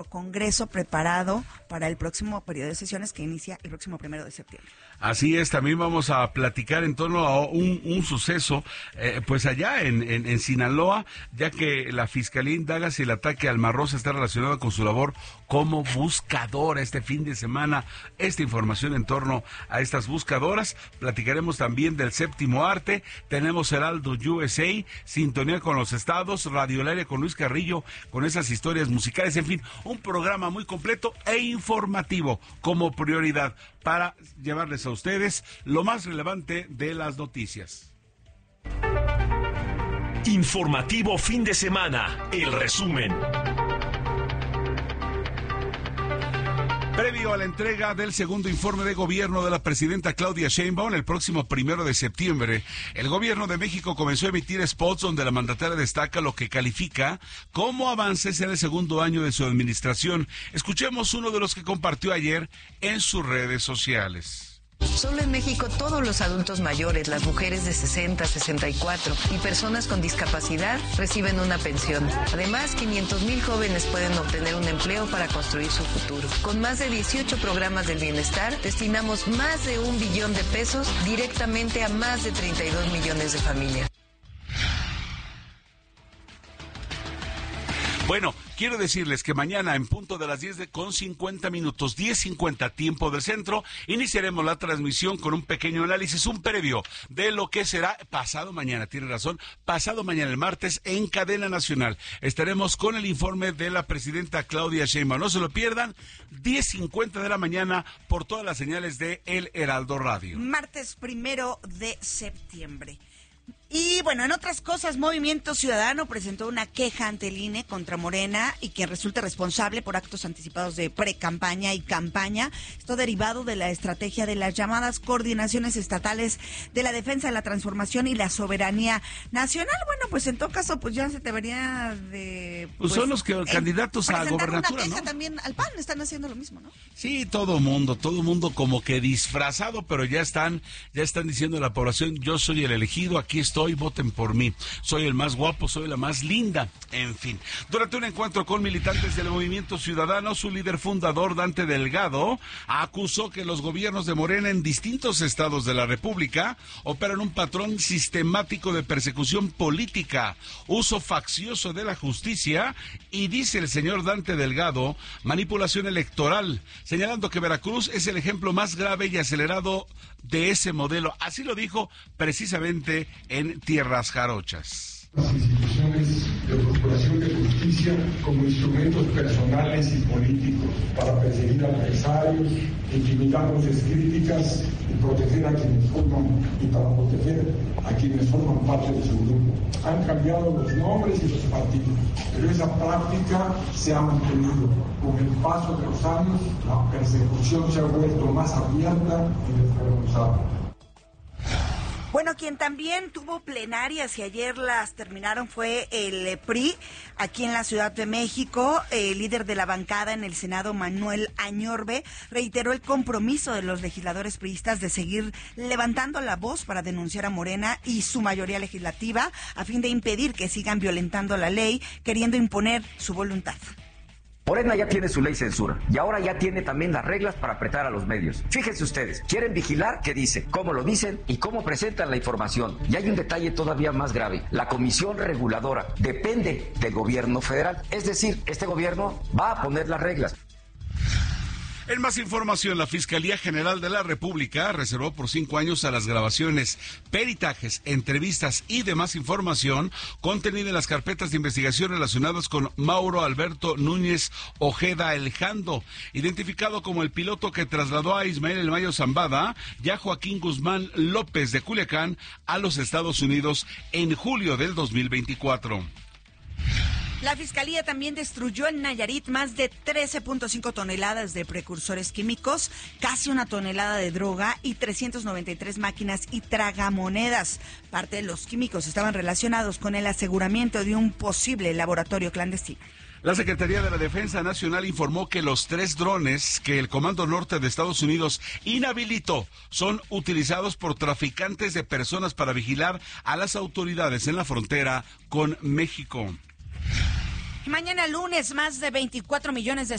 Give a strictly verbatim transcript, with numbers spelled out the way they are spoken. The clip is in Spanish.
Congreso preparado para el próximo periodo de sesiones que inicia el próximo primero de septiembre. Así es, también vamos a platicar en torno a un, un suceso, eh, pues allá en, en, en Sinaloa, ya que la Fiscalía indaga si el ataque al Marrosa está relacionado con su labor como buscadora este fin de semana. Esta información en torno a estas buscadoras. Platicaremos también del séptimo arte. Tenemos Heraldo U S A, Sintonía con los Estados, Radio al Aire con Luis Carrillo, con esas historias musicales, en fin, un programa muy completo e informativo como prioridad para llevarles a ustedes lo más relevante de las noticias. Informativo fin de semana, el resumen. Previo a la entrega del segundo informe de gobierno de la presidenta Claudia Sheinbaum el próximo primero de septiembre, el gobierno de México comenzó a emitir spots donde la mandataria destaca lo que califica como avances en el segundo año de su administración. Escuchemos uno de los que compartió ayer en sus redes sociales. Solo en México todos los adultos mayores, las mujeres de sesenta, sesenta y cuatro y personas con discapacidad reciben una pensión. Además, quinientos mil jóvenes pueden obtener un empleo para construir su futuro. Con más de dieciocho programas del bienestar, destinamos más de un billón de pesos directamente a más de treinta y dos millones de familias. Bueno, quiero decirles que mañana en punto de las diez de, con cincuenta minutos, diez cincuenta tiempo del centro, iniciaremos la transmisión con un pequeño análisis, un previo de lo que será pasado mañana, tiene razón, pasado mañana el martes en cadena nacional. Estaremos con el informe de la presidenta Claudia Sheinbaum. No se lo pierdan, diez cincuenta de la mañana por todas las señales de El Heraldo Radio. Martes primero de septiembre. Y bueno, en otras cosas, Movimiento Ciudadano presentó una queja ante el I N E contra Morena y quien resulte responsable por actos anticipados de pre-campaña y campaña. Esto derivado de la estrategia de las llamadas coordinaciones estatales de la defensa de la transformación y la soberanía nacional. Bueno, pues en todo caso, pues ya se debería de... Pues, pues son los que eh, candidatos a gobernatura, una queja, ¿no? También al P A N, están haciendo lo mismo, ¿no? Sí, todo mundo, todo mundo como que disfrazado, pero ya están, ya están diciendo a la población, yo soy el elegido, aquí estoy. Hoy voten por mí, soy el más guapo, soy la más linda, en fin. Durante un encuentro con militantes del Movimiento Ciudadano, su líder fundador, Dante Delgado, acusó que los gobiernos de Morena en distintos estados de la República operan un patrón sistemático de persecución política, uso faccioso de la justicia y, dice el señor Dante Delgado, manipulación electoral, señalando que Veracruz es el ejemplo más grave y acelerado de ese modelo. Así lo dijo precisamente en Tierras Jarochas. Las instituciones de procuración de justicia como instrumentos personales y políticos para perseguir adversarios, intimidar voces críticas y proteger a quienes forman y para proteger a quienes forman parte de su grupo. Han cambiado los nombres y los partidos, pero esa práctica se ha mantenido. Con el paso de los años, la persecución se ha vuelto más abierta y desvergonzada. Bueno, quien también tuvo plenarias y ayer las terminaron fue el P R I, aquí en la Ciudad de México. El líder de la bancada en el Senado, Manuel Añorbe, reiteró el compromiso de los legisladores priistas de seguir levantando la voz para denunciar a Morena y su mayoría legislativa a fin de impedir que sigan violentando la ley, queriendo imponer su voluntad. Morena ya tiene su ley censura y ahora ya tiene también las reglas para apretar a los medios. Fíjense ustedes, quieren vigilar qué dice, cómo lo dicen y cómo presentan la información. Y hay un detalle todavía más grave. La comisión reguladora depende del gobierno federal. Es decir, este gobierno va a poner las reglas. En más información, la Fiscalía General de la República reservó por cinco años a las grabaciones, peritajes, entrevistas y demás información contenida en las carpetas de investigación relacionadas con Mauro Alberto Núñez Ojeda Eljando, identificado como el piloto que trasladó a Ismael El Mayo Zambada y a Joaquín Guzmán López de Culiacán a los Estados Unidos en julio del dos mil veinticuatro. La Fiscalía también destruyó en Nayarit más de trece punto cinco toneladas de precursores químicos, casi una tonelada de droga y trescientas noventa y tres máquinas y tragamonedas. Parte de los químicos estaban relacionados con el aseguramiento de un posible laboratorio clandestino. La Secretaría de la Defensa Nacional informó que los tres drones que el Comando Norte de Estados Unidos inhabilitó son utilizados por traficantes de personas para vigilar a las autoridades en la frontera con México. Mañana lunes, más de veinticuatro millones de